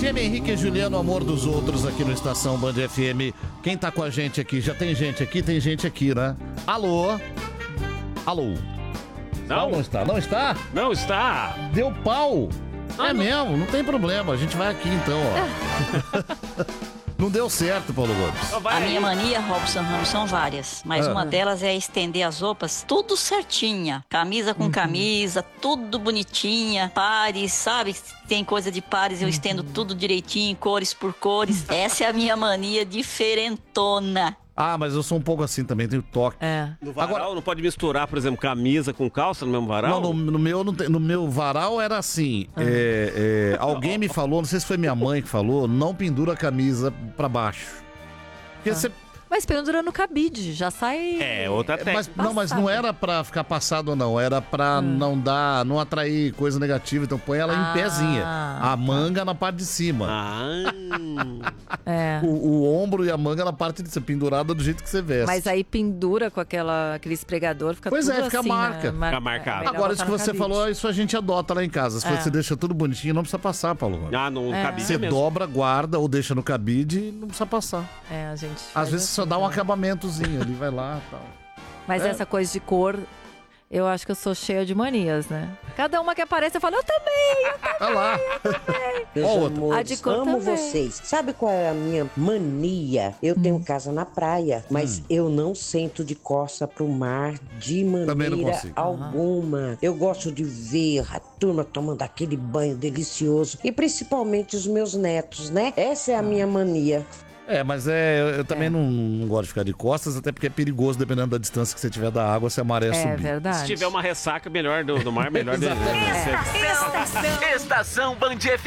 FM, Henrique e Juliano, amor dos outros aqui no Estação Band FM. Quem tá com a gente aqui? Já tem gente aqui, né? Alô? Alô? Não está. Não está? Não está. Deu pau. Mesmo, não tem problema. A gente vai aqui então, ó. Não deu certo, Paulo Gomes. A minha mania, Robson Ramos, são várias. Mas uma delas é estender as roupas tudo certinha. Camisa com camisa, tudo bonitinha. Pares, sabe? Tem coisa de pares, eu estendo tudo direitinho, cores por cores. Essa é a minha mania diferentona. Ah, mas eu sou um pouco assim também, tenho toque. No varal agora, não pode misturar, por exemplo, camisa com calça no mesmo varal? Não, no meu, no meu varal era assim, alguém me falou, não sei se foi minha mãe que falou, não pendura a camisa pra baixo. Porque você... Mas pendura no cabide, já sai... outra técnica. Mas não era pra ficar passado não, era pra não atrair coisa negativa, então põe ela em pezinha. A manga na parte de cima. O ombro e a manga na parte de cima, pendurada do jeito que você veste. Mas aí pendura com aquele esfregador, fica tudo fica assim, a marca. Né? Fica marcado. Agora, isso que você falou, isso a gente adota lá em casa. Se você deixa tudo bonitinho, não precisa passar, Paulo. No cabide você mesmo. dobra, guarda ou deixa no cabide e não precisa passar. A gente às vezes você só dá um acabamentozinho ali, vai lá e tal. Mas essa coisa de cor, eu acho que eu sou cheia de manias, né? Cada uma que aparece, eu falo, eu também. Olha lá. Meus amores, A de cor amo também. vocês. Sabe qual é a minha mania? Eu tenho casa na praia, mas eu não sento de costa pro mar de Também não maneira consigo. alguma. Eu gosto de ver a turma tomando aquele banho delicioso. E principalmente os meus netos, né? Essa é a minha mania. Mas eu também não gosto de ficar de costas, até porque é perigoso, dependendo da distância que você tiver da água, se a maré subir. É verdade. Se tiver uma ressaca melhor do mar, melhor Exatamente. dele. Estação Band FM.